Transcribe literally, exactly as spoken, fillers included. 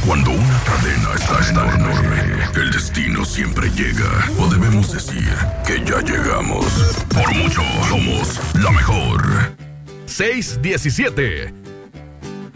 Cuando una cadena está enorme, el destino siempre llega. O debemos decir que ya llegamos. Por mucho, somos la mejor. seis diecisiete.